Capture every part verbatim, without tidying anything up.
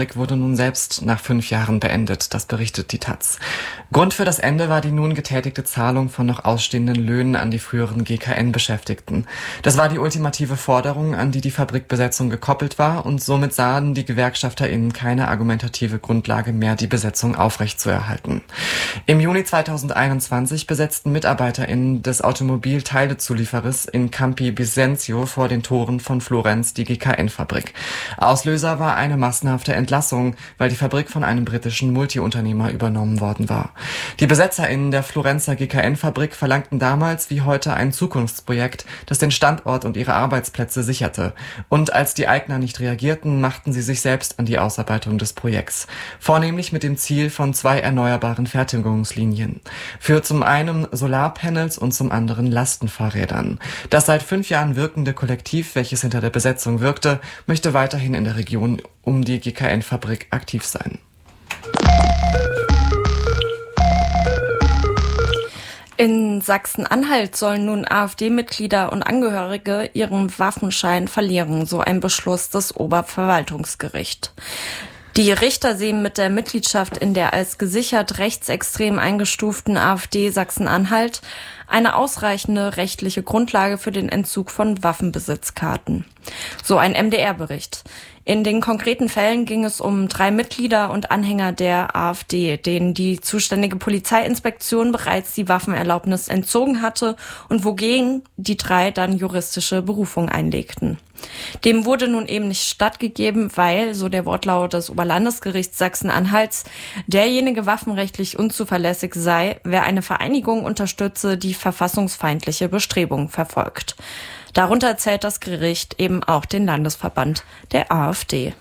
wurde nun selbst nach fünf Jahren beendet, das berichtet die Taz. Grund für das Ende war die nun getätigte Zahlung von noch ausstehenden Löhnen an die früheren G K N-Beschäftigten. Das war die ultimative Forderung, an die die Fabrikbesetzung gekoppelt war, und somit sahen die GewerkschafterInnen keine argumentative Grundlage mehr, die Besetzung aufrechtzuerhalten. Im Juni zweitausendeinundzwanzig besetzten MitarbeiterInnen des Automobilteilezulieferers in Campi Bisenzio vor den Toren von Florenz die G K N-Fabrik. Auslöser war eine massenhafte Entlassung, weil die Fabrik von einem britischen Multiunternehmer übernommen worden war. Die BesetzerInnen der Florenzer G K N-Fabrik verlangten damals wie heute ein Zukunftsprojekt, das den Standort und ihre Arbeitsplätze sicherte. Und als die Eigner nicht reagierten, machten sie sich selbst an die Ausarbeitung des Projekts. Vornehmlich mit dem Ziel von zwei erneuerbaren Fertigungslinien. Für zum einen Solarpanels und zum anderen Lastenfahrrädern. Das seit fünf Jahren wirkende Kollektiv, welches hinter der Besetzung wirkte, möchte weiterhin in der Region um die G K N-Fabrik aktiv sein. In Sachsen-Anhalt sollen nun AfD-Mitglieder und Angehörige ihren Waffenschein verlieren, so ein Beschluss des Oberverwaltungsgerichts. Die Richter sehen mit der Mitgliedschaft in der als gesichert rechtsextrem eingestuften AfD Sachsen-Anhalt eine ausreichende rechtliche Grundlage für den Entzug von Waffenbesitzkarten. So ein M D R-Bericht. In den konkreten Fällen ging es um drei Mitglieder und Anhänger der AfD, denen die zuständige Polizeiinspektion bereits die Waffenerlaubnis entzogen hatte und wogegen die drei dann juristische Berufung einlegten. Dem wurde nun eben nicht stattgegeben, weil, so der Wortlaut des Oberlandesgerichts Sachsen-Anhalts, derjenige waffenrechtlich unzuverlässig sei, wer eine Vereinigung unterstütze, die verfassungsfeindliche Bestrebungen verfolgt. Darunter zählt das Gericht eben auch den Landesverband der AfD.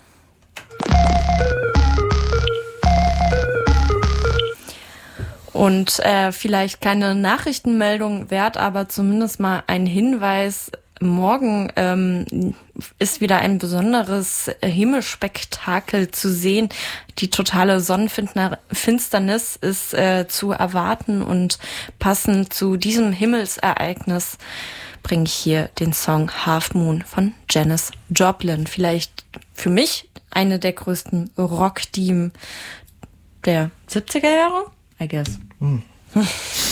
Und äh, vielleicht keine Nachrichtenmeldung wert, aber zumindest mal ein Hinweis. Morgen ähm, ist wieder ein besonderes Himmelspektakel zu sehen. Die totale Sonnenfinsternis ist äh, zu erwarten, und passend zu diesem Himmelsereignis bringe ich hier den Song Half Moon von Janis Joplin. Vielleicht für mich eine der größten Rockdieben der siebziger Jahre, I guess. Mm.